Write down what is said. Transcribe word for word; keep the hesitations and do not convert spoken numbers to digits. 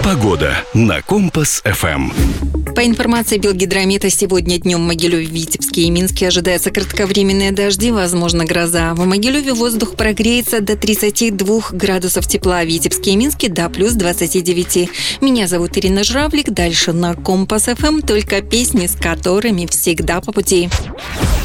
Погода на Компас-эф эм. По информации Белгидромета, сегодня днем в Могилеве, Витебске и Минске ожидаются кратковременные дожди, возможно гроза. В Могилеве воздух прогреется до тридцати двух градусов тепла, в Витебске и Минске до плюс двадцати девяти. Меня зовут Ирина Журавлик. Дальше на Компас-эф эм только песни, с которыми всегда по пути.